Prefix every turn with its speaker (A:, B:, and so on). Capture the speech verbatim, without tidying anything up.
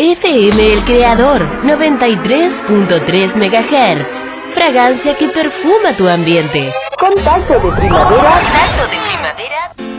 A: F M El Creador, noventa y tres punto tres megahertz. Fragancia que perfuma tu ambiente.
B: Contacto de primavera.
A: Contacto de primavera.